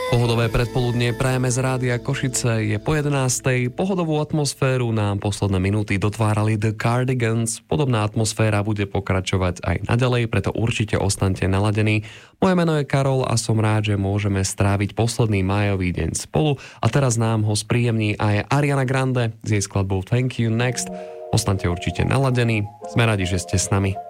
Pohodové predpoludnie prajeme z Rádia Košice. Je po 11:00. Pohodovú atmosféru nám posledné minúty dotvárali The Cardigans. Podobná atmosféra bude pokračovať aj naďalej, preto určite ostaňte naladení. Moje meno je Karol a som rád, že môžeme stráviť posledný májový deň spolu. A teraz nám ho spríjemní aj Ariana Grande s jej skladbou Thank You Next. Ostaňte určite naladení. Sme radi, že ste s nami.